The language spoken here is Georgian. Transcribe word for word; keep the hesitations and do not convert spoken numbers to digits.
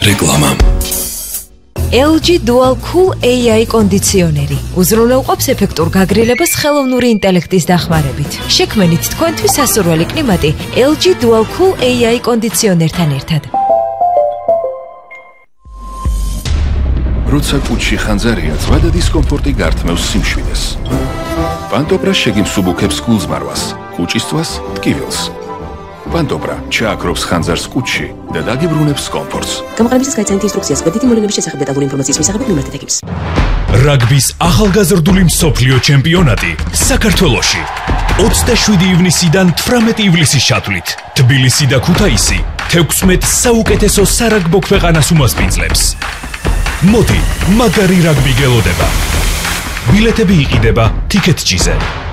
რეკლამა ელ ჯი Dual Cool ეი აი კონდიციონერი უზრუნველყოფს ეფექტურ გაგრილებას ხელოვნური ინტელექტის დახმარებით. შექმნით თქვენთვის სასურველი კლიმატი ელ ჯი Dual Cool ეი აი კონდიციონერთან ერთად. როცა კუჩში ხანძარია, ზღვა და დისკომფორტი გართმევს სიმშვიდეს. პანტოპრა შეგიმსუბუქებს გულზმარვას, კუჭისთვას ტკივილს. პანტოპრა ჩააქრობს ხანძარს კუჩში და დაგიბრუნებს კომფორტს. გამოყენებისას გაიცანით ინსტრუქციას კვეთითი მოვლენების შესახებ დეტალური ინფორმაციის მისაღებად მიმართ ეკიპს. რაგბის ახალგაზრდული მსოფლიო ჩემპიონატი საქართველოში ოცდაშვიდი ივნისიდან თვრამეტი ივლისის ჩათვლით თბილისი და ქუთაისი თექვსმეტ საუკეთესო სარაგბო ქვეყანას უმასპინძლებს. მოდი, მაგარი რაგბი გელოდება. ბილეთები იყიდება TicketJet-ზე.